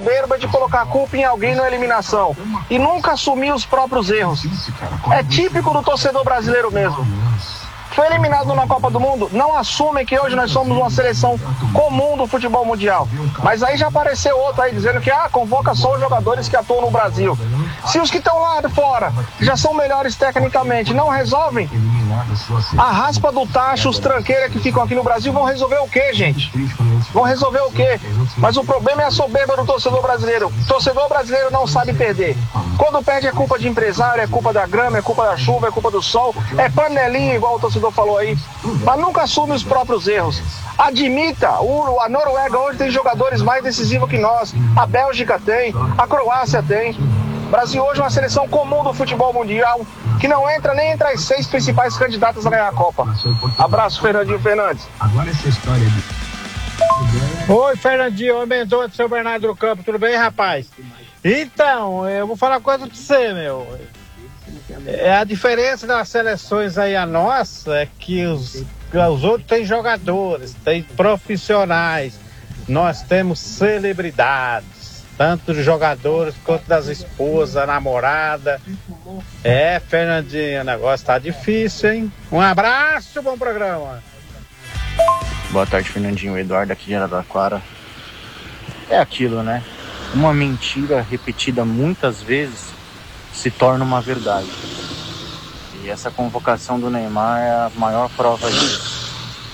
soberba de colocar a culpa em alguém na eliminação e nunca assumir os próprios erros. É típico do torcedor brasileiro mesmo. Foi eliminado na Copa do Mundo, não assumem que hoje nós somos uma seleção comum do futebol mundial. Mas aí já apareceu outro aí dizendo que convoca só os jogadores que atuam no Brasil. Se os que estão lá de fora já são melhores tecnicamente, não resolvem, a raspa do tacho, os tranqueiras que ficam aqui no Brasil vão resolver o quê, gente? Vão resolver o quê? Mas o problema é a soberba do torcedor brasileiro. O torcedor brasileiro não sabe perder. Quando perde é culpa de empresário, é culpa da grama, é culpa da chuva, é culpa do sol, é panelinha, igual o torcedor falou aí, mas nunca assume os próprios erros. Admita, a Noruega hoje tem jogadores mais decisivos que nós, a Bélgica tem, a Croácia tem. O Brasil hoje é uma seleção comum do futebol mundial, que não entra nem entre as 6 principais candidatas a ganhar a Copa. Abraço, Fernandinho Fernandes. Agora essa história de... Oi, Fernandinho, oi, Mendonça do seu Bernardo do Campo, tudo bem, rapaz? Então, eu vou falar uma coisa pra você, meu. A diferença das seleções aí, a nossa, é que os outros têm jogadores, têm profissionais. Nós temos celebridades, tanto dos jogadores quanto das esposas, namorada. Fernandinho, o negócio tá difícil, hein? Um abraço, bom programa. Boa tarde, Fernandinho. Eduardo aqui de Araraquara. É aquilo, né? Uma mentira repetida muitas vezes se torna uma verdade. E essa convocação do Neymar é a maior prova disso.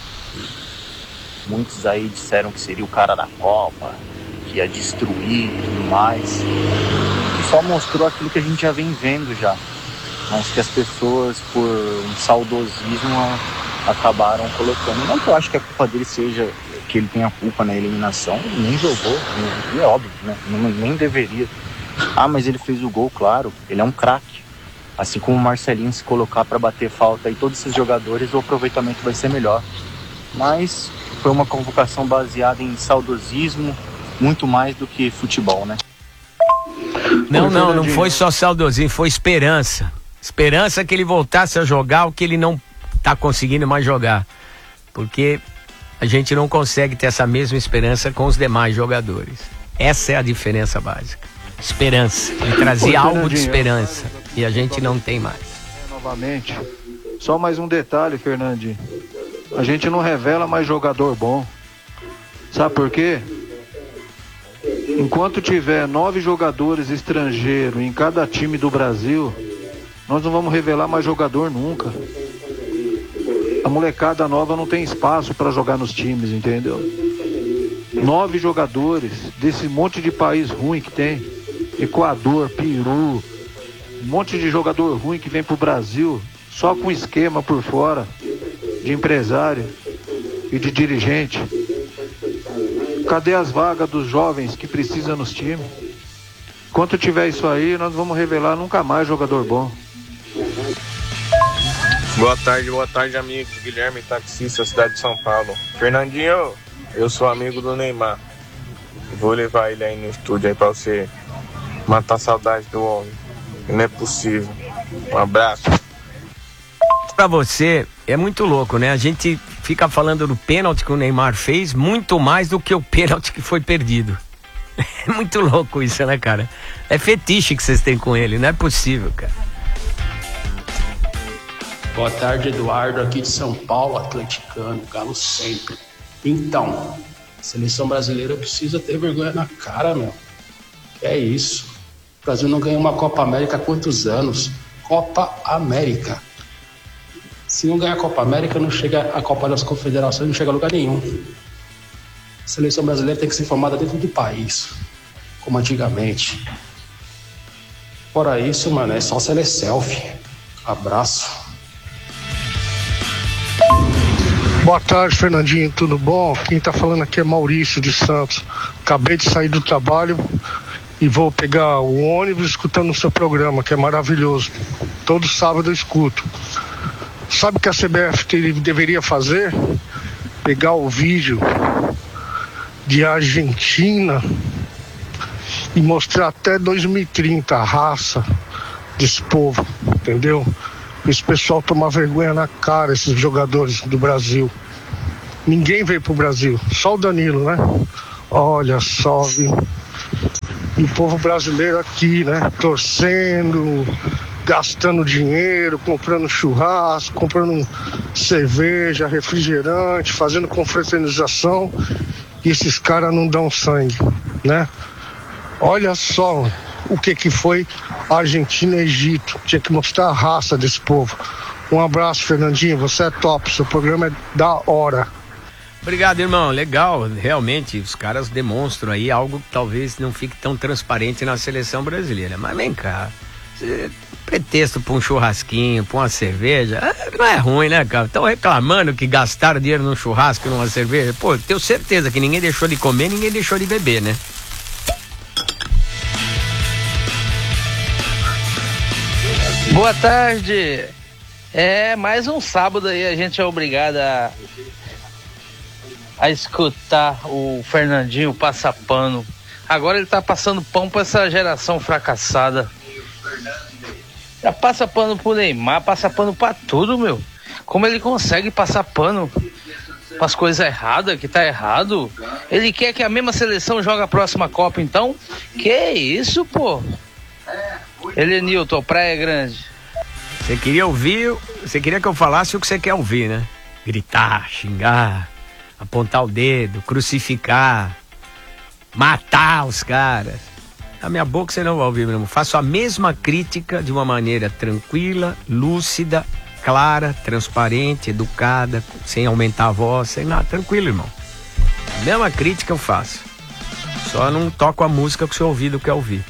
Muitos aí disseram que seria o cara da Copa, que ia destruir e tudo mais. E só mostrou aquilo que a gente já vem vendo já. Mas que as pessoas, por um saudosismo, acabaram colocando. Não que eu acho que a culpa dele seja que ele tenha culpa na eliminação, ele nem jogou, é óbvio, né? Nem deveria. Mas ele fez o gol, claro, ele é um craque. Assim como o Marcelinho se colocar para bater falta e todos esses jogadores, o aproveitamento vai ser melhor. Mas foi uma convocação baseada em saudosismo, muito mais do que futebol, né? Não foi só saudosismo, foi esperança. Esperança que ele voltasse a jogar o que ele não tá conseguindo mais jogar. Porque a gente não consegue ter essa mesma esperança com os demais jogadores. Essa é a diferença básica. Esperança. Ele trazia algo de esperança. E a gente não tem mais. Novamente, só mais um detalhe, Fernandinho. A gente não revela mais jogador bom. Sabe por quê? Enquanto tiver 9 jogadores estrangeiros em cada time do Brasil, nós não vamos revelar mais jogador nunca. A molecada nova não tem espaço para jogar nos times, entendeu? 9 jogadores desse monte de país ruim que tem. Equador, Peru, um monte de jogador ruim que vem pro Brasil só com esquema por fora de empresário e de dirigente. Cadê as vagas dos jovens que precisam nos times? Enquanto tiver isso aí, nós vamos revelar nunca mais jogador bom. Boa tarde, amigos. Guilherme, taxista, cidade de São Paulo. Fernandinho, eu sou amigo do Neymar. Vou levar ele aí no estúdio aí pra você matar a saudade do homem. Não é possível. Um abraço. Pra você, é muito louco, né? A gente fica falando do pênalti que o Neymar fez muito mais do que o pênalti que foi perdido. É muito louco isso, né, cara? É fetiche que vocês têm com ele, não é possível, cara. Boa tarde, Eduardo, aqui de São Paulo, atleticano, galo sempre. Então, a seleção brasileira precisa ter vergonha na cara, meu. É isso. O Brasil não ganhou uma Copa América há quantos anos? Copa América. Se não ganhar a Copa América, não chega a Copa das Confederações, não chega a lugar nenhum. A seleção brasileira tem que ser formada dentro do país, como antigamente. Fora isso, mano, é só selfie. Abraço. Boa tarde, Fernandinho, tudo bom? Quem tá falando aqui é Maurício de Santos. Acabei de sair do trabalho e vou pegar o ônibus escutando o seu programa, que é maravilhoso. Todo sábado eu escuto. Sabe o que a CBF deveria fazer? Pegar o vídeo de Argentina e mostrar até 2030 a raça desse povo, entendeu? Esse pessoal tomar vergonha na cara, esses jogadores do Brasil. Ninguém veio pro Brasil, só o Danilo, né? Olha só, viu? E o povo brasileiro aqui, né? Torcendo, gastando dinheiro, comprando churrasco, comprando cerveja, refrigerante, fazendo confraternização. E esses caras não dão sangue, né? Olha só o que foi Argentina e Egito. Tinha que mostrar a raça desse povo. Um abraço, Fernandinho. Você é top. Seu programa é da hora. Obrigado, irmão. Legal. Realmente, os caras demonstram aí algo que talvez não fique tão transparente na seleção brasileira. Mas vem cá. Pretexto pra um churrasquinho, pra uma cerveja, não é ruim, né, cara? Estão reclamando que gastaram dinheiro num churrasco e numa cerveja. Pô, tenho certeza que ninguém deixou de comer, ninguém deixou de beber, né? Boa tarde. Mais um sábado aí a gente é obrigado a escutar o Fernandinho passar pano. Agora ele tá passando pão pra essa geração fracassada. Já passa pano pro Neymar, passa pano pra tudo, meu. Como ele consegue passar pano pras coisas erradas, que tá errado? Ele quer que a mesma seleção jogue a próxima Copa, então? Que isso, pô? Elenilton, Praia Grande. Você queria que eu falasse o que você quer ouvir, né? Gritar, xingar, apontar o dedo, crucificar, matar os caras. Na minha boca você não vai ouvir, meu irmão. Faço a mesma crítica de uma maneira tranquila, lúcida, clara, transparente, educada, sem aumentar a voz, sem nada. Tranquilo, irmão. A mesma crítica eu faço. Só não toco a música que o seu ouvido quer ouvir.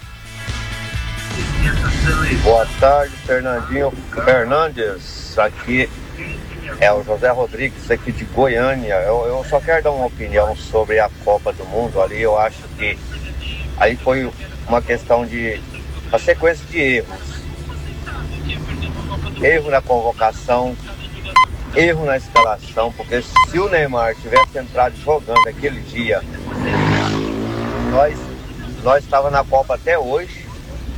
Boa tarde, Fernandinho Fernandes. Aqui é o José Rodrigues, aqui de Goiânia. Eu só quero dar uma opinião sobre a Copa do Mundo ali. Eu acho que aí foi uma questão de uma sequência de erros. Erro na convocação, erro na escalação, porque se o Neymar tivesse entrado jogando aquele dia, nós estávamos na Copa até hoje.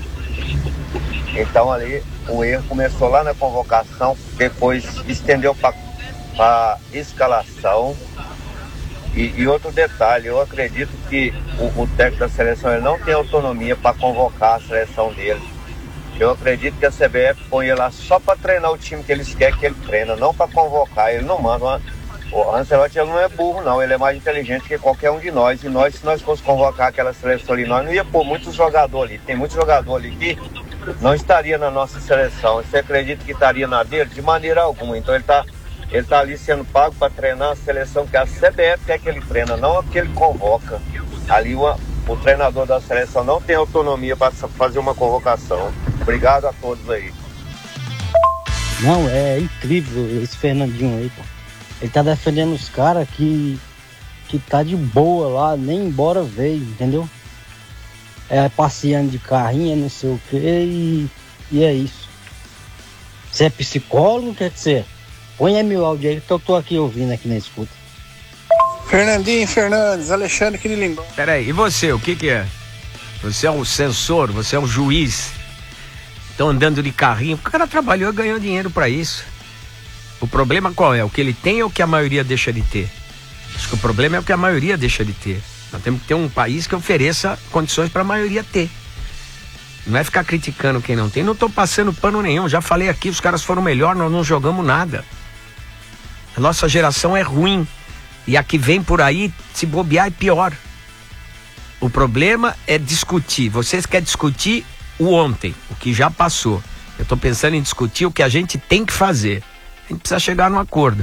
Então ali o erro começou lá na convocação, depois estendeu para escalação. E outro detalhe, eu acredito que o técnico da seleção ele não tem autonomia para convocar a seleção dele. Eu acredito que a CBF põe ele lá só para treinar o time que eles querem que ele treina, não para convocar. Ele não manda. O Ancelotti ele não é burro, não. Ele é mais inteligente que qualquer um de nós. E nós, se nós fosse convocar aquela seleção ali, nós não ia pôr muitos jogadores ali. Tem muitos jogadores ali que não estaria na nossa seleção. Você acredita que estaria na dele? De maneira alguma. Então ele tá ali sendo pago para treinar a seleção que a CBF quer que ele treina, não a que ele convoca. Ali o treinador da seleção não tem autonomia para fazer uma convocação. Obrigado a todos aí. Não, é incrível esse Fernandinho aí, pô. Ele tá defendendo os caras que tá de boa lá, nem embora veio, entendeu? Passeando de carrinho, não sei o que, e é isso. Você é psicólogo, o que é que você é? Põe aí meu áudio aí que eu tô aqui ouvindo aqui na escuta. Fernandinho Fernandes, Alexandre Quirilimbo. Peraí, e você, o que é? Você é o censor, você é o juiz. Estão andando de carrinho, o cara trabalhou e ganhou dinheiro pra isso. O problema qual é? O que ele tem ou o que a maioria deixa de ter? Acho que o problema é o que a maioria deixa de ter. Nós temos que ter um país que ofereça condições para a maioria ter. Não é ficar criticando quem não tem. Não estou passando pano nenhum. Já falei aqui, os caras foram melhor, nós não jogamos nada. A nossa geração é ruim. E a que vem por aí, se bobear, é pior. O problema é discutir. Vocês querem discutir o ontem, o que já passou. Eu estou pensando em discutir o que a gente tem que fazer. A gente precisa chegar num acordo.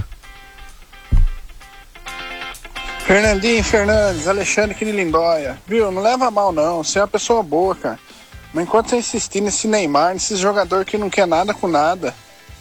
Fernandinho Fernandes, Alexandre Quirilimboia. Viu, não leva mal não, você é uma pessoa boa, cara. Mas enquanto você insistir nesse Neymar, nesse jogador que não quer nada com nada.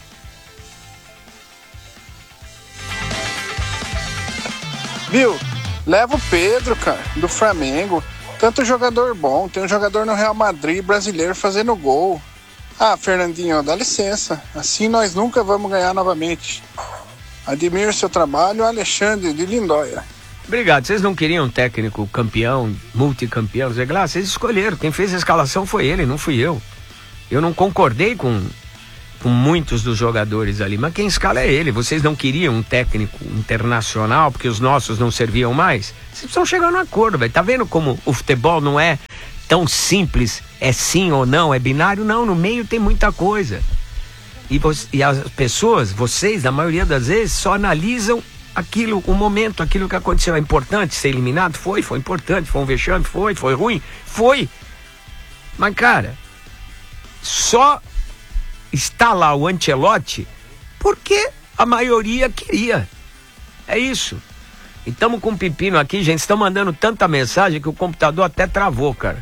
Viu, leva o Pedro, cara, do Flamengo. Tanto jogador bom, tem um jogador no Real Madrid brasileiro fazendo gol. Ah, Fernandinho, dá licença, assim nós nunca vamos ganhar novamente. Admiro seu trabalho, Alexandre de Lindóia. Obrigado. Vocês não queriam um técnico campeão, multicampeão? Vocês escolheram. Quem fez a escalação foi ele, não fui eu. Eu não concordei com muitos dos jogadores ali, mas quem escala é ele. Vocês não queriam um técnico internacional porque os nossos não serviam mais? Vocês precisam chegar num acordo, velho. Tá vendo como o futebol não é tão simples, é sim ou não, é binário, não, no meio tem muita coisa. E as pessoas, vocês, na maioria das vezes, só analisam aquilo, o momento, aquilo que aconteceu. É importante ser eliminado? Foi importante, foi um vexame, foi ruim, foi. Mas, cara, só está lá o Ancelotti porque a maioria queria. É isso. E estamos com um pepino aqui, gente, estão mandando tanta mensagem que o computador até travou, cara.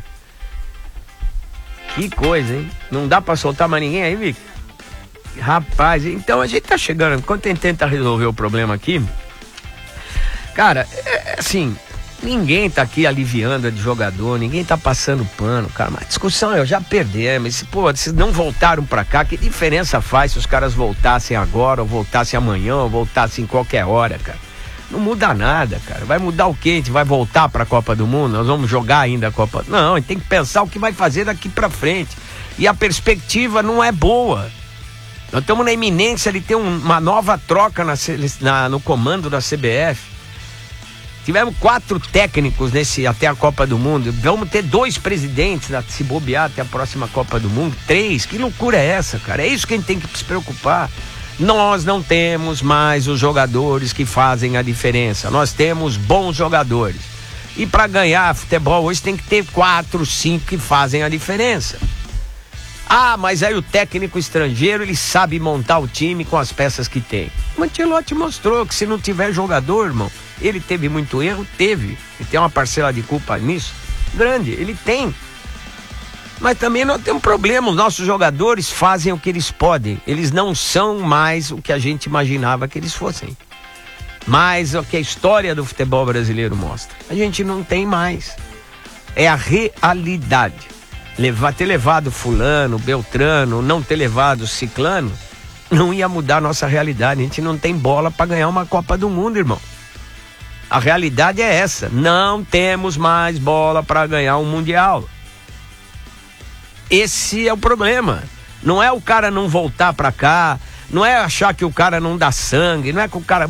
Que coisa, hein? Não dá pra soltar mais ninguém aí, Vic? Rapaz, então a gente tá chegando, enquanto a gente tenta resolver o problema aqui, cara, assim, ninguém tá aqui aliviando de jogador, ninguém tá passando pano, cara, mas a discussão eu já perdemos, pô, se não voltaram pra cá, que diferença faz se os caras voltassem agora, ou voltassem amanhã, ou voltassem em qualquer hora, cara? Não muda nada, cara. Vai mudar o quê? A gente vai voltar pra Copa do Mundo? Nós vamos jogar ainda a Copa? Não, a gente tem que pensar o que vai fazer daqui pra frente. E a perspectiva não é boa. Nós estamos na iminência de ter uma nova troca no comando da CBF. Tivemos 4 técnicos até a Copa do Mundo. Vamos ter 2 presidentes se bobear até a próxima Copa do Mundo. 3. Que loucura é essa, cara? É isso que a gente tem que se preocupar. Nós não temos mais os jogadores que fazem a diferença. Nós temos bons jogadores. E para ganhar futebol hoje tem que ter 4, 5 que fazem a diferença. Ah, mas aí o técnico estrangeiro, ele sabe montar o time com as peças que tem. O Ancelotti mostrou que se não tiver jogador, irmão, ele teve muito erro, teve. Ele tem uma parcela de culpa nisso, grande, ele tem. Mas também nós temos problema, os nossos jogadores fazem o que eles podem. Eles não são mais o que a gente imaginava que eles fossem. Mais o que a história do futebol brasileiro mostra. A gente não tem mais. É a realidade. Ter levado fulano, Beltrano, não ter levado ciclano, não ia mudar a nossa realidade. A gente não tem bola para ganhar uma Copa do Mundo, irmão. A realidade é essa. Não temos mais bola para ganhar um Mundial. Esse é o problema. Não é o cara não voltar pra cá, não é achar que o cara não dá sangue, não é que o cara,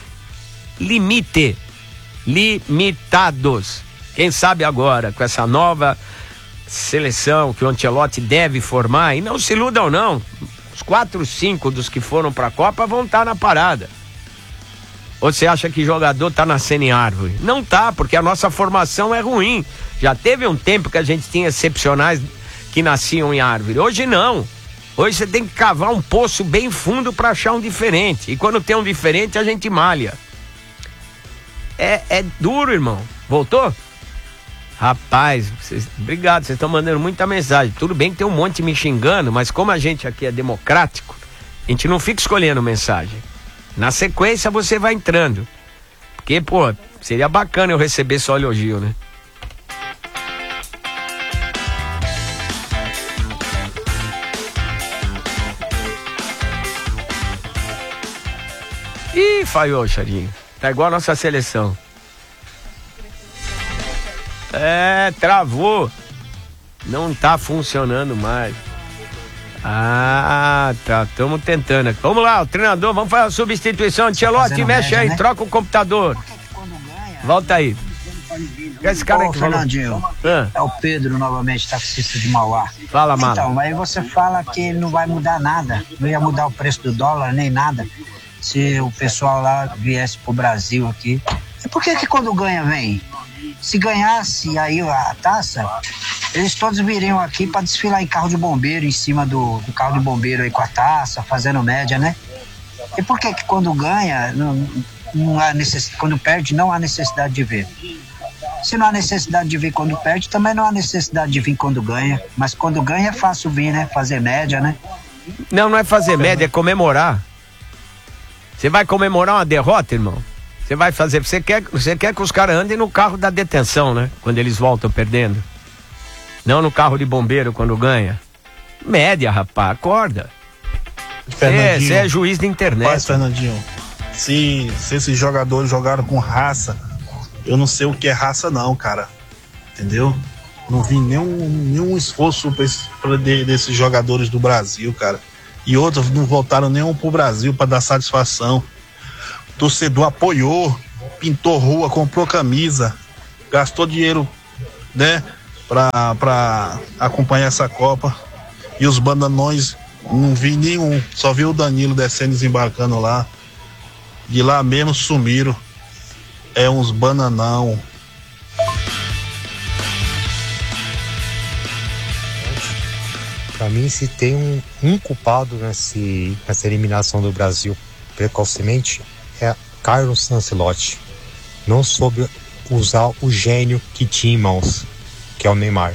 limitados. Quem sabe agora, com essa nova seleção que o Ancelotti deve formar, e não se iludam não, os 4, 5 dos que foram pra Copa vão estar na parada. Ou você acha que jogador tá nascendo em árvore? Não tá, porque a nossa formação é ruim. Já teve um tempo que a gente tinha excepcionais que nasciam em árvore. Hoje não. Hoje você tem que cavar um poço bem fundo para achar um diferente. E quando tem um diferente, a gente malha. É duro, irmão. Voltou? Rapaz, obrigado, vocês estão mandando muita mensagem. Tudo bem que tem um monte me xingando, mas como a gente aqui é democrático, a gente não fica escolhendo mensagem. Na sequência você vai entrando. Porque, pô, seria bacana eu receber só elogio, né? Ih, falhou, Charinho. Tá igual a nossa seleção. Travou. Não tá funcionando mais. Ah, tá. Estamos tentando aqui. Vamos lá, o treinador, vamos fazer a substituição. Ancelotti, mexe aí, né? Troca o computador. Volta aí. Esse cara aí que Fernandinho, é o Pedro novamente, taxista de Mauá. Fala, mano. Então, aí você fala que não vai mudar nada, não ia mudar o preço do dólar, nem nada, se o pessoal lá viesse pro Brasil aqui. E por que quando ganha vem? Se ganhasse aí a taça, eles todos viriam aqui para desfilar em carro de bombeiro, em cima do carro de bombeiro aí com a taça, fazendo média, né? E por que quando ganha, não há quando perde, não há necessidade de ver? Se não há necessidade de vir quando perde, também não há necessidade de vir quando ganha. Mas quando ganha é fácil vir, né? Fazer média, né? Não é fazer média, é comemorar. Você vai comemorar uma derrota, irmão? Você vai fazer, você quer que os caras andem no carro da detenção, né? Quando eles voltam perdendo. Não no carro de bombeiro quando ganha. Média, rapaz, acorda. Você é juiz da internet. Mas, Fernandinho, se esses jogadores jogaram com raça, eu não sei o que é raça não, cara. Entendeu? Não vi nenhum esforço desses jogadores do Brasil, cara. E outros não voltaram nenhum pro Brasil para dar satisfação. O torcedor apoiou, pintou rua, comprou camisa, gastou dinheiro, né? pra acompanhar essa Copa. E os bananões, não vi nenhum, só vi o Danilo descendo e desembarcando lá. De lá mesmo sumiram. É uns bananão. Para mim, se tem um culpado nessa eliminação do Brasil precocemente, é Carlos Ancelotti. Não soube usar o gênio que tinha em mãos, que é o Neymar.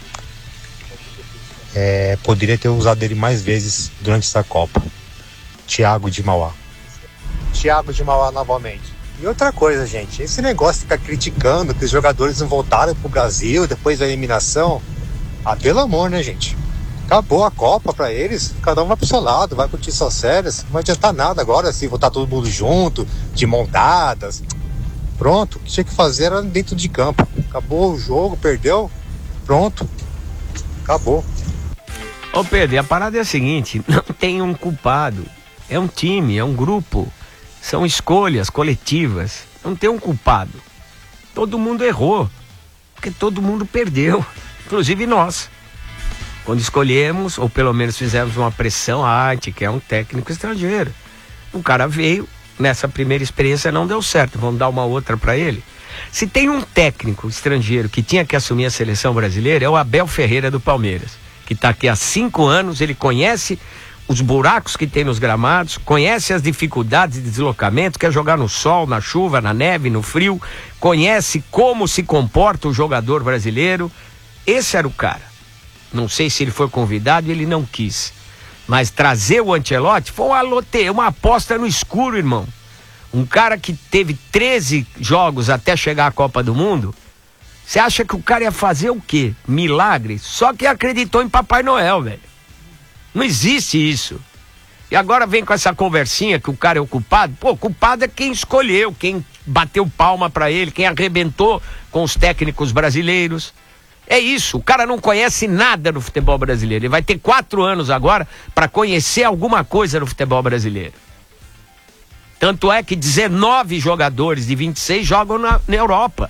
Poderia ter usado ele mais vezes durante essa Copa. Thiago de Mauá novamente. E outra coisa, gente, esse negócio de ficar criticando que os jogadores não voltaram pro Brasil depois da eliminação, pelo amor, né, gente? Acabou a Copa pra eles, cada um vai pro seu lado, vai curtir suas férias, não vai adiantar nada agora se voltar todo mundo junto, de mão dadas. Pronto, o que tinha que fazer era dentro de campo. Acabou o jogo, perdeu, pronto, acabou. Ô Pedro, a parada é a seguinte, não tem um culpado, é um time, é um grupo, são escolhas coletivas, não tem um culpado. Todo mundo errou, porque todo mundo perdeu, inclusive nós. Quando escolhemos, ou pelo menos fizemos uma pressão, a gente quer um técnico estrangeiro. O cara veio, nessa primeira experiência não deu certo, vamos dar uma outra para ele. Se tem um técnico estrangeiro que tinha que assumir a seleção brasileira, é o Abel Ferreira do Palmeiras, que está aqui há 5 anos, ele conhece os buracos que tem nos gramados, conhece as dificuldades de deslocamento, quer jogar no sol, na chuva, na neve, no frio, conhece como se comporta o jogador brasileiro. Esse era o cara. Não sei se ele foi convidado e ele não quis. Mas trazer o Ancelotti foi uma aposta no escuro, irmão. Um cara que teve 13 jogos até chegar à Copa do Mundo. Você acha que o cara ia fazer o quê? Milagre? Só que acreditou em Papai Noel, velho. Não existe isso. E agora vem com essa conversinha que o cara é o culpado. Pô, o culpado é quem escolheu, quem bateu palma pra ele, quem arrebentou com os técnicos brasileiros. É isso, o cara não conhece nada do futebol brasileiro. Ele vai ter 4 anos agora para conhecer alguma coisa do futebol brasileiro. Tanto é que 19 jogadores de 26 jogam na Europa.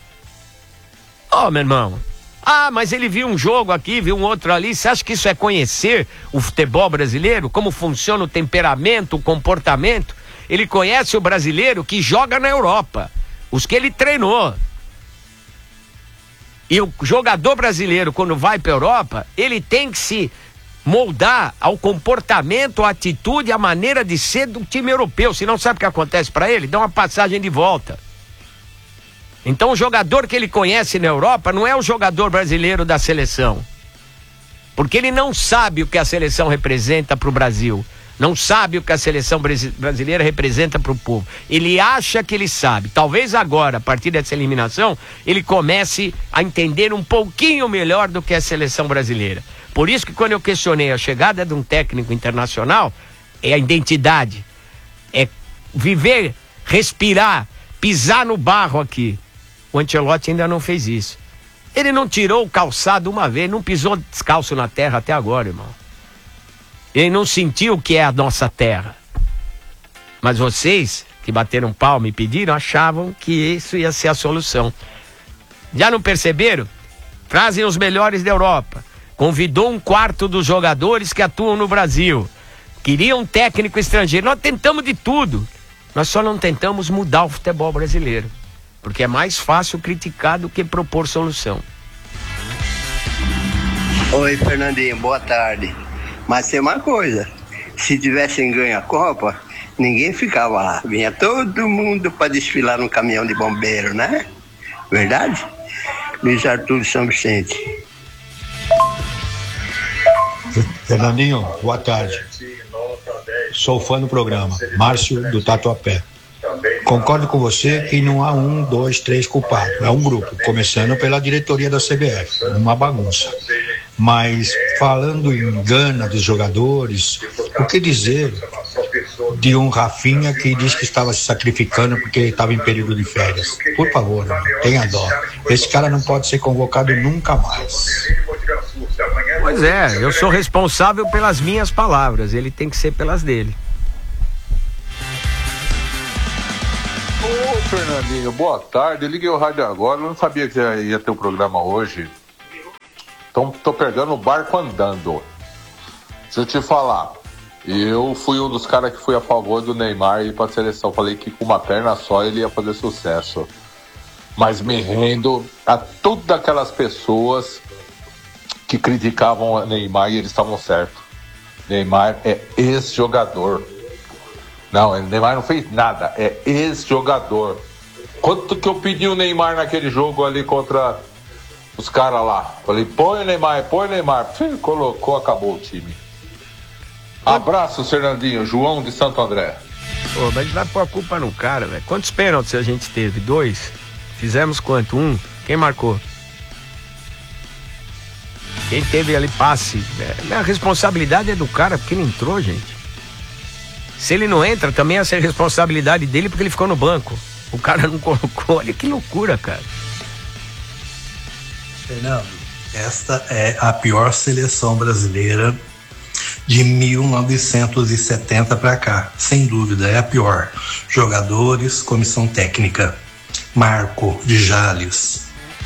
Meu irmão. Mas ele viu um jogo aqui, viu um outro ali. Você acha que isso é conhecer o futebol brasileiro? Como funciona o temperamento, o comportamento? Ele conhece o brasileiro que joga na Europa. Os que ele treinou. E o jogador brasileiro, quando vai para a Europa, ele tem que se moldar ao comportamento, à atitude, à maneira de ser do time europeu. Se não sabe o que acontece para ele, dá uma passagem de volta. Então o jogador que ele conhece na Europa não é o jogador brasileiro da seleção. Porque ele não sabe o que a seleção representa para o Brasil. Não sabe o que a seleção brasileira representa para o povo. Ele acha que ele sabe. Talvez agora, a partir dessa eliminação, ele comece a entender um pouquinho melhor do que é a seleção brasileira. Por isso que quando eu questionei a chegada de um técnico internacional, é a identidade. É viver, respirar, pisar no barro aqui. O Ancelotti ainda não fez isso. Ele não tirou o calçado uma vez, não pisou descalço na terra até agora, irmão. Ele não sentiu o que é a nossa terra. Mas vocês, que bateram palma e pediram, achavam que isso ia ser a solução. Já não perceberam? Trazem os melhores da Europa. Convidou 1/4 dos jogadores que atuam no Brasil. Queria um técnico estrangeiro. Nós tentamos de tudo. Nós só não tentamos mudar o futebol brasileiro. Porque é mais fácil criticar do que propor solução. Oi, Fernandinho, boa tarde. Mas tem uma coisa, se tivessem ganho a Copa, ninguém ficava lá. Vinha todo mundo para desfilar no caminhão de bombeiro, né? Verdade? Luiz Arthur de São Vicente. Fernandinho, boa tarde. Sou fã do programa, Márcio do Tatuapé. Concordo com você que não há 1, 2, 3 culpados, é um grupo, começando pela diretoria da CBF, uma bagunça. Mas falando em gana dos jogadores, o que dizer de um Rafinha que diz que estava se sacrificando porque ele estava em período de férias? Por favor, tenha dó. Esse cara não pode ser convocado nunca mais. Pois é, eu sou responsável pelas minhas palavras, ele tem que ser pelas dele. Ô Fernandinho, boa tarde. Eu liguei o rádio agora, eu não sabia que ia ter um programa hoje. tô pegando o barco andando. Deixa eu te falar. Eu fui um dos caras que fui a favor do Neymar ir pra seleção. Falei que com uma perna só ele ia fazer sucesso. Mas me rendo a todas aquelas pessoas que criticavam o Neymar e eles estavam certos. Neymar é ex-jogador. Não, o Neymar não fez nada. É ex-jogador. Quanto que eu pedi o Neymar naquele jogo ali contra os caras lá? Falei, põe o Neymar. Colocou, acabou o time. Abraço, Fernandinho. João de Santo André. Pô, mas vai pôr a culpa no cara, velho. Quantos pênaltis a gente teve? 2? Fizemos quanto? 1? Quem marcou? Quem teve ali passe? A responsabilidade é do cara, porque ele entrou, gente. Se ele não entra, também essa é a responsabilidade dele, porque ele ficou no banco. O cara não colocou. Olha que loucura, cara. Fernando, esta é a pior seleção brasileira de 1970 para cá, sem dúvida, é a pior. Jogadores, comissão técnica. Marco de Jales.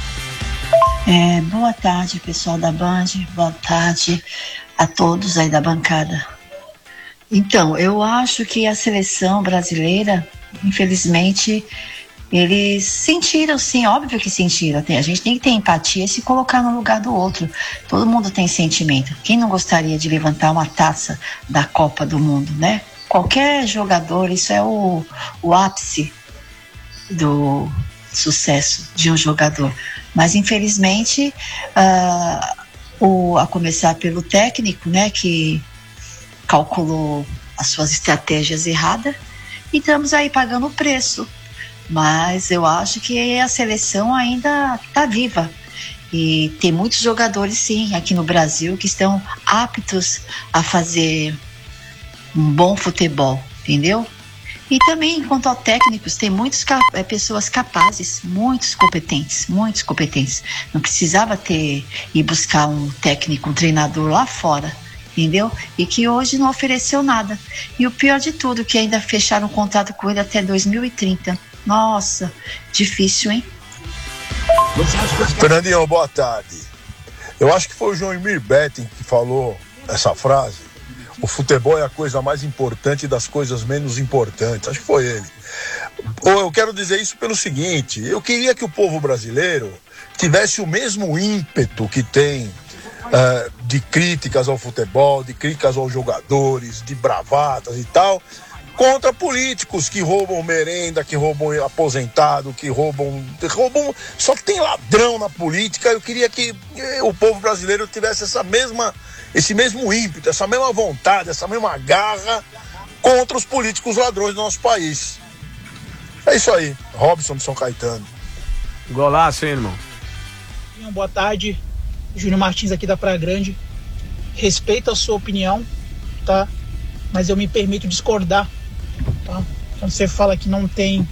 Boa tarde, pessoal da Band, boa tarde a todos aí da bancada. Então, eu acho que a seleção brasileira, infelizmente, eles sentiram, sim, óbvio que sentiram. A gente tem que ter empatia e se colocar no lugar do outro. Todo mundo tem sentimento. Quem não gostaria de levantar uma taça da Copa do Mundo, né? Qualquer jogador, isso é o ápice do sucesso de um jogador. Mas, infelizmente, a começar pelo técnico, né, que calculou as suas estratégias erradas, e estamos aí pagando o preço. Mas eu acho que a seleção ainda está viva. E tem muitos jogadores, sim, aqui no Brasil que estão aptos a fazer um bom futebol, entendeu? E também, quanto a técnicos, tem muitas pessoas capazes, muitos competentes. Não precisava ir buscar um técnico, um treinador lá fora, entendeu? E que hoje não ofereceu nada. E o pior de tudo, que ainda fecharam um contrato com ele até 2030. Nossa, difícil, hein? Fernandinho, boa tarde. Eu acho que foi o Joemir Betting que falou essa frase. O futebol é a coisa mais importante das coisas menos importantes. Acho que foi ele. Eu quero dizer isso pelo seguinte: eu queria que o povo brasileiro tivesse o mesmo ímpeto que tem de críticas ao futebol, de críticas aos jogadores, de bravatas e tal, contra políticos que roubam merenda, que roubam aposentado, que roubam... Só tem ladrão na política. Eu queria que o povo brasileiro tivesse esse mesmo ímpeto, essa mesma vontade, essa mesma garra contra os políticos ladrões do nosso país. É isso aí. Robson de São Caetano. Golaço, hein, irmão? Boa tarde. Júnior Martins aqui da Praia Grande. Respeito a sua opinião, tá? Mas eu me permito discordar, tá? Quando você fala que não tem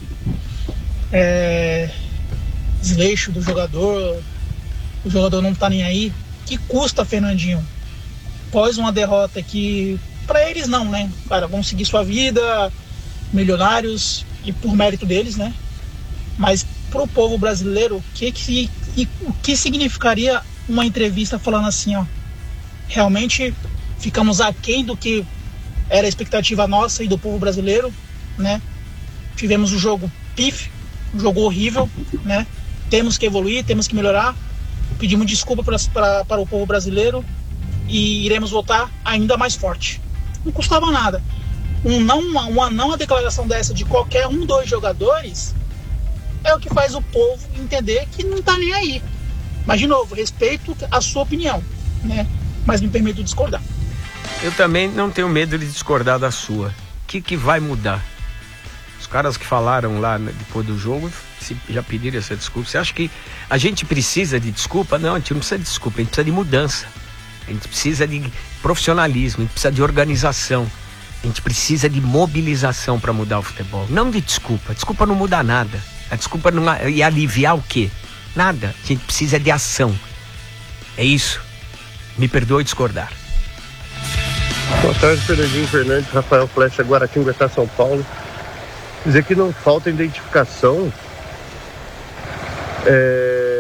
desleixo do jogador, o jogador não tá nem aí, que custa, Fernandinho? Após uma derrota que, pra eles não, né? Cara, vão seguir sua vida, milionários, e por mérito deles, né? Mas pro povo brasileiro, o que significaria uma entrevista falando assim, ó, realmente ficamos aquém do que era a expectativa nossa e do povo brasileiro, né? Tivemos um jogo pífio, um jogo horrível, né? Temos que evoluir, temos que melhorar. Pedimos desculpa para o povo brasileiro e iremos voltar ainda mais forte. Não custava nada. Uma declaração dessa de qualquer 2 jogadores é o que faz o povo entender que não tá nem aí. Mas, de novo, respeito a sua opinião, né? Mas me permito discordar. Eu também não tenho medo de discordar da sua. O que vai mudar? Os caras que falaram lá depois do jogo já pediram essa desculpa. Você acha que a gente precisa de desculpa? Não, a gente não precisa de desculpa, a gente precisa de mudança. A gente precisa de profissionalismo, a gente precisa de organização. A gente precisa de mobilização para mudar o futebol. Não de desculpa. Desculpa não muda nada. A desculpa não ia aliviar o quê? Nada. A gente precisa de ação. É isso. Me perdoe discordar. Boa tarde, Fernandinho Fernandes, Rafael Flecha, Guaratinguetá, São Paulo. Dizer que não falta identificação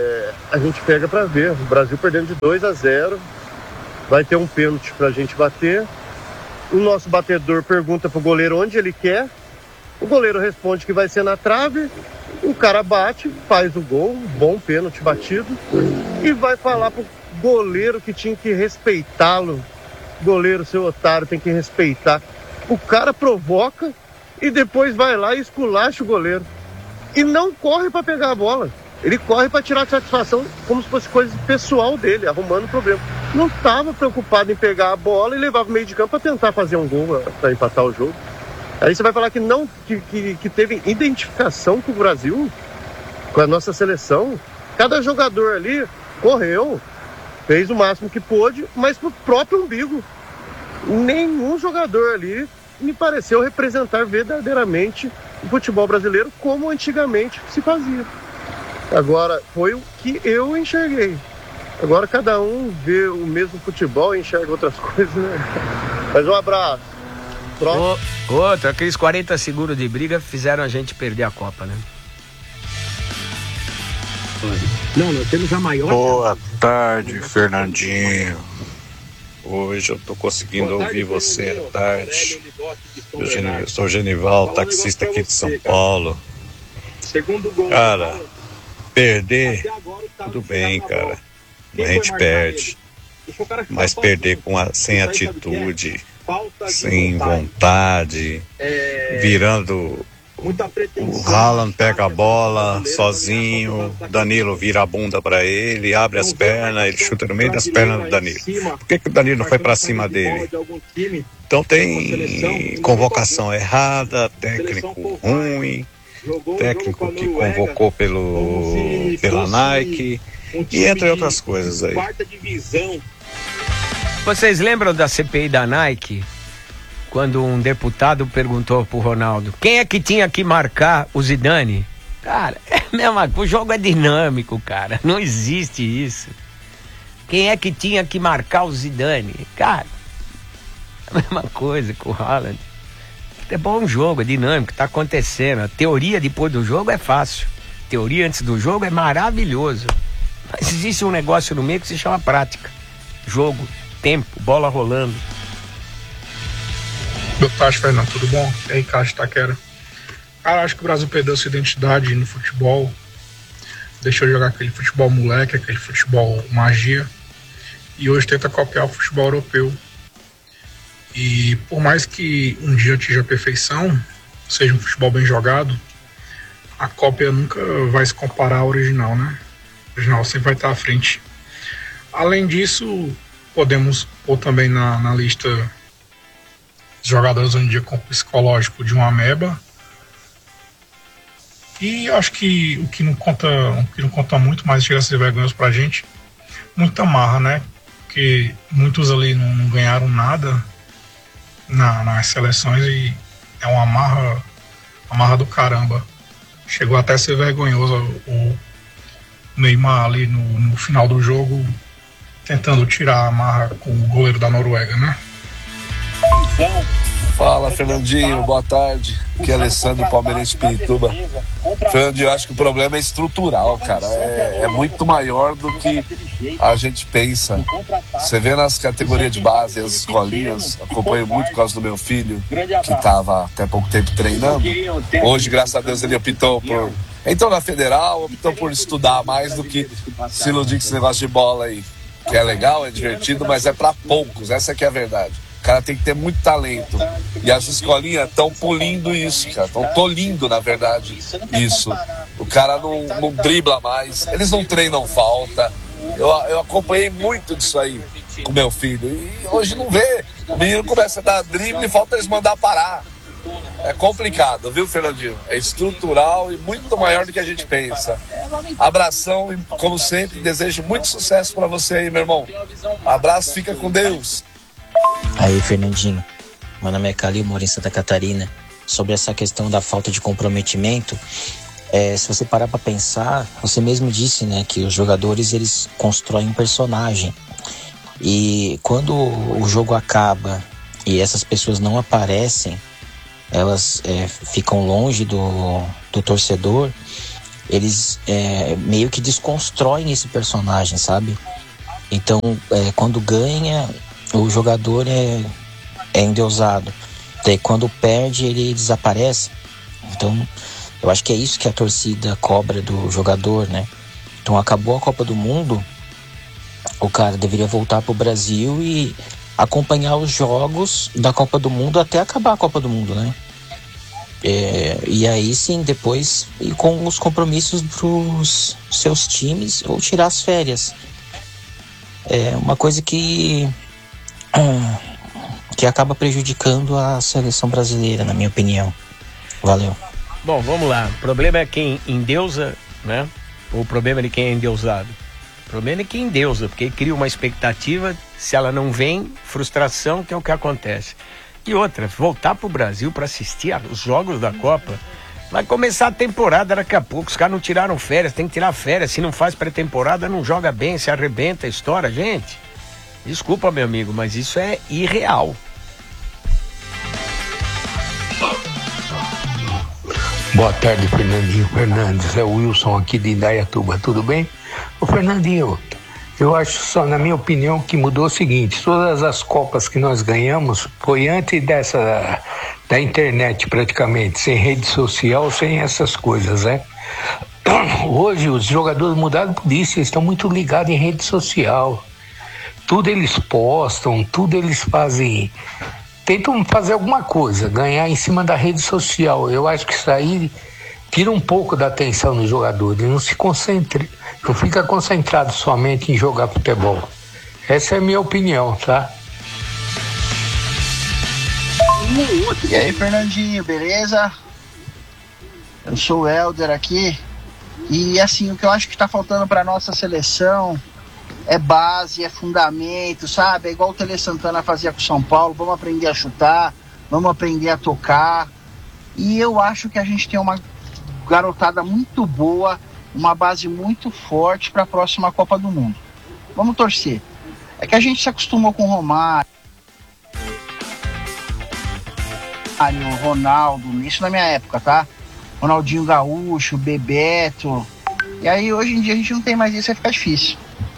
a gente pega pra ver. O Brasil perdendo de 2-0. Vai ter um pênalti pra gente bater. O nosso batedor pergunta pro goleiro onde ele quer. O goleiro responde que vai ser na trave. O cara bate, faz o gol, um bom pênalti batido. E vai falar pro goleiro que tinha que respeitá-lo. Goleiro, seu otário, tem que respeitar. O cara provoca e depois vai lá e esculacha o goleiro. E não corre pra pegar a bola. Ele corre para tirar satisfação como se fosse coisa pessoal dele, arrumando problema. Não estava preocupado em pegar a bola e levar para o meio de campo para tentar fazer um gol, para empatar o jogo. Aí você vai falar que não, que teve identificação com o Brasil, com a nossa seleção. Cada jogador ali correu, fez o máximo que pôde, mas pro próprio umbigo. Nenhum jogador ali me pareceu representar verdadeiramente o futebol brasileiro como antigamente se fazia. Agora, foi o que eu enxerguei. Agora cada um vê o mesmo futebol e enxerga outras coisas, né? Mas um abraço. Outro, aqueles 40 segundos de briga fizeram a gente perder a Copa, né? Não, nós temos a maior... Boa tarde, Fernandinho. Hoje eu tô conseguindo ouvir você à tarde. Eu sou Genival, taxista aqui de São Paulo. Cara, perder, tudo bem, cara. A gente perde. Mas perder sem atitude, sem vontade, virando... O Haaland pega a bola sozinho, Danilo vira a bunda pra ele, abre as pernas, ele chuta no meio das pernas do Danilo. Por que o Danilo não foi pra cima dele? Então tem convocação errada, técnico ruim, técnico que convocou pela Nike, e entre outras coisas aí. Vocês lembram da CPI da Nike? Quando um deputado perguntou pro Ronaldo quem é que tinha que marcar o Zidane? Cara, o jogo é dinâmico, cara. Não existe isso. Quem é que tinha que marcar o Zidane? Cara, a mesma coisa com o Haaland. É bom jogo, é dinâmico, tá acontecendo. A teoria depois do jogo é fácil. A teoria antes do jogo é maravilhoso. Mas existe um negócio no meio que se chama prática. Jogo, tempo, bola rolando. Boa tarde, Fernando, tudo bom? E aí, Cássio Taquera. Cara, acho que o Brasil perdeu sua identidade no futebol. Deixou de jogar aquele futebol moleque, aquele futebol magia. E hoje tenta copiar o futebol europeu. E por mais que um dia atinja a perfeição, seja um futebol bem jogado, a cópia nunca vai se comparar ao original, né? O original sempre vai estar à frente. Além disso, podemos pôr também na lista... jogadores hoje em dia com o psicológico de uma ameba. E acho que o que não conta muito, mas chega a ser vergonhoso pra gente, muita marra, né? Porque muitos ali não ganharam nada nas seleções e é uma marra do caramba. Chegou até a ser vergonhoso o Neymar ali no final do jogo tentando tirar a marra com o goleiro da Noruega, né? Fala, Fernandinho, boa tarde. Aqui é Alessandro, palmeirense Pirituba. Fernandinho, eu acho que o problema é estrutural, cara. É muito maior do que a gente pensa. Você vê nas categorias de base, as escolinhas, acompanho muito por causa do meu filho, que estava até pouco tempo treinando. Hoje, graças a Deus, ele optou por... Entrou na federal, optou por estudar mais do que se iludir com esse negócio de bola aí. Que é legal, é divertido, mas é pra poucos, essa que é a verdade. O cara tem que ter muito talento. E as escolinhas estão polindo isso, cara. Estão tolindo, na verdade, isso. O cara não dribla mais. Eles não treinam falta. Eu acompanhei muito disso aí com meu filho. E hoje não vê. O menino começa a dar drible e falta eles mandar parar. É complicado, viu, Fernandinho? É estrutural e muito maior do que a gente pensa. Abração e, como sempre, desejo muito sucesso pra você aí, meu irmão. Abraço, fica com Deus. Aí, Fernandinho, meu nome é Calil, moro em Santa Catarina. Sobre essa questão da falta de comprometimento, se você parar pra pensar, você mesmo disse, né, que os jogadores, eles constroem um personagem. E quando o jogo acaba e essas pessoas não aparecem, elas ficam longe do torcedor, eles meio que desconstroem esse personagem, sabe? Então, quando ganha, o jogador é endeusado. Daí, quando perde, ele desaparece. Então, eu acho que é isso que a torcida cobra do jogador, né? Então, acabou a Copa do Mundo, o cara deveria voltar pro Brasil e acompanhar os jogos da Copa do Mundo até acabar a Copa do Mundo, né? E aí sim, depois ir com os compromissos pros seus times ou tirar as férias. É uma coisa que acaba prejudicando a seleção brasileira, na minha opinião. Valeu. Bom, vamos lá. O problema é quem endeusa, né? Ou o problema é de quem é endeusado? O problema é quem endeusa, porque cria uma expectativa, se ela não vem, frustração, que é o que acontece. E outra, voltar pro Brasil para assistir os jogos da Copa, vai começar a temporada daqui a pouco, os caras não tiraram férias, tem que tirar férias, se não faz pré-temporada, não joga bem, se arrebenta, estoura, gente. Desculpa, meu amigo, mas isso é irreal. Boa tarde, Fernandinho Fernandes. É o Wilson aqui de Indaiatuba, tudo bem? Ô, Fernandinho, eu acho só, na minha opinião, que mudou o seguinte: todas as Copas que nós ganhamos foi antes da internet, praticamente, sem rede social, sem essas coisas, né? Hoje os jogadores mudaram por isso, eles estão muito ligados em rede social. Tudo eles postam, tudo eles fazem. Tentam fazer alguma coisa, ganhar em cima da rede social. Eu acho que isso aí tira um pouco da atenção do jogador. Ele não se concentra, não fica concentrado somente em jogar futebol. Essa é a minha opinião, tá? E aí, Fernandinho, beleza? Eu sou o Helder aqui. E assim, o que eu acho que tá faltando pra nossa seleção é base, é fundamento, sabe? É igual o Tele Santana fazia com o São Paulo. Vamos aprender a chutar, vamos aprender a tocar. E eu acho que a gente tem uma garotada muito boa, uma base muito forte para a próxima Copa do Mundo. Vamos torcer. É que a gente se acostumou com o Romário, Ronaldo, isso na minha época, tá? Ronaldinho Gaúcho, Bebeto. E aí hoje em dia a gente não tem mais isso, vai ficar difícil.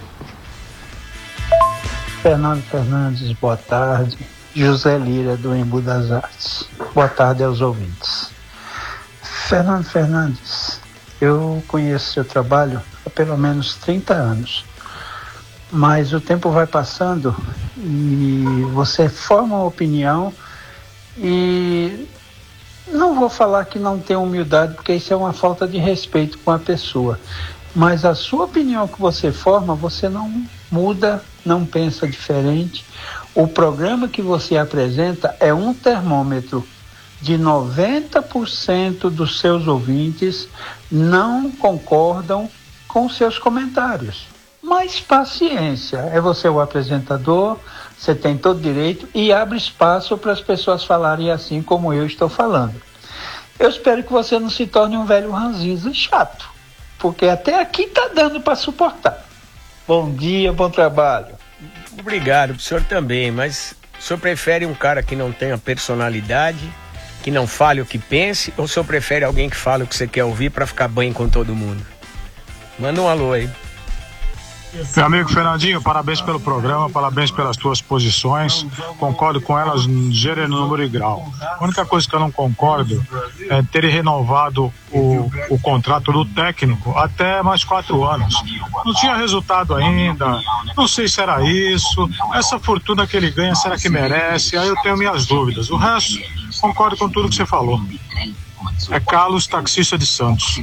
Fernando Fernandes, boa tarde. José Lira, do Embu das Artes. Boa tarde aos ouvintes. Fernando Fernandes, eu conheço seu trabalho há pelo menos 30 anos. Mas o tempo vai passando e você forma uma opinião e não vou falar que não tem humildade, porque isso é uma falta de respeito com a pessoa. Mas a sua opinião que você forma, você não muda, não pensa diferente. O programa que você apresenta é um termômetro de 90% dos seus ouvintes não concordam com seus comentários. Mas paciência, é você o apresentador, você tem todo direito e abre espaço para as pessoas falarem assim como eu estou falando. Eu espero que você não se torne um velho ranzinza chato, porque até aqui está dando para suportar. Bom dia, bom trabalho. Obrigado, o senhor também, mas o senhor prefere um cara que não tenha personalidade, que não fale o que pense, ou o senhor prefere alguém que fale o que você quer ouvir para ficar bem com todo mundo? Manda um alô aí. Meu amigo Fernandinho, parabéns pelo programa, parabéns pelas tuas posições, concordo com elas em gênero, número e grau. A única coisa que eu não concordo é ter renovado o contrato do técnico até mais 4 anos. Não tinha resultado ainda, não sei se era isso, essa fortuna que ele ganha, será que merece? Aí eu tenho minhas dúvidas. O resto, concordo com tudo que você falou. É Carlos, taxista de Santos.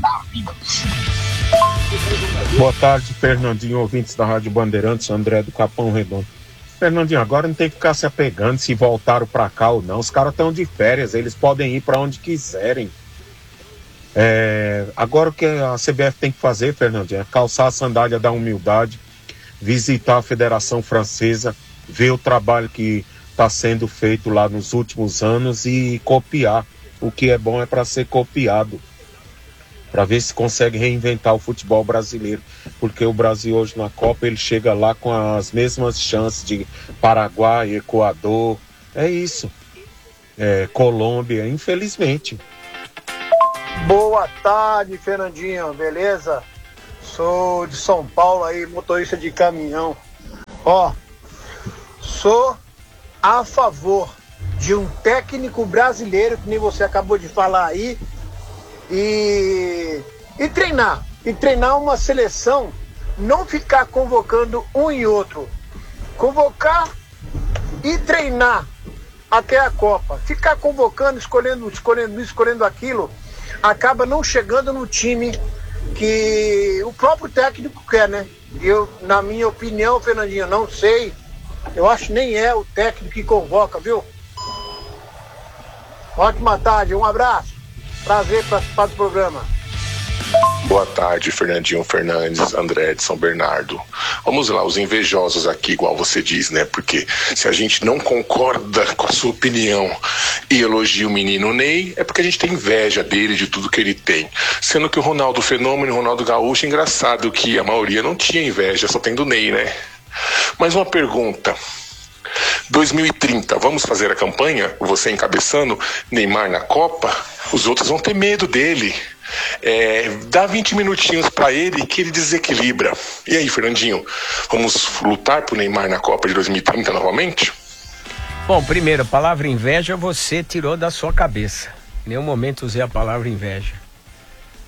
Boa tarde, Fernandinho, ouvintes da Rádio Bandeirantes, André do Capão Redondo. Fernandinho, agora não tem que ficar se apegando se voltaram pra cá ou não. Os caras estão de férias, eles podem ir pra onde quiserem. Agora o que a CBF tem que fazer, Fernandinho, é calçar a sandália da humildade, visitar a Federação Francesa, ver o trabalho que está sendo feito lá nos últimos anos e copiar. O que é bom é para ser copiado, para ver se consegue reinventar o futebol brasileiro, porque o Brasil hoje na Copa ele chega lá com as mesmas chances de Paraguai, Equador, é isso, Colômbia, infelizmente. Boa tarde, Fernandinho, beleza? Sou de São Paulo aí, motorista de caminhão. Ó, sou a favor de um técnico brasileiro, que nem você acabou de falar aí, e treinar uma seleção, não ficar convocando um e outro. Convocar e treinar até a Copa. Ficar convocando, escolhendo isso, escolhendo aquilo, acaba não chegando no time que o próprio técnico quer, né? Eu, na minha opinião, Fernandinho, não sei. Eu acho que nem é o técnico que convoca, viu? Ótima tarde, um abraço. Prazer participar do programa. Boa tarde, Fernandinho Fernandes, André de São Bernardo. Vamos lá, os invejosos aqui, igual você diz, né? Porque se a gente não concorda com a sua opinião e elogia o menino Ney, é porque a gente tem inveja dele, de tudo que ele tem. Sendo que o Ronaldo Fenômeno e o Ronaldo Gaúcho, engraçado que a maioria não tinha inveja, só tem do Ney, né? Mais uma pergunta. 2030, vamos fazer a campanha? Você encabeçando Neymar na Copa? Os outros vão ter medo dele. Dá 20 minutinhos pra ele que ele desequilibra. E aí, Fernandinho, vamos lutar pro Neymar na Copa de 2030 novamente? Bom, primeiro, a palavra inveja você tirou da sua cabeça. Em nenhum momento usei a palavra inveja.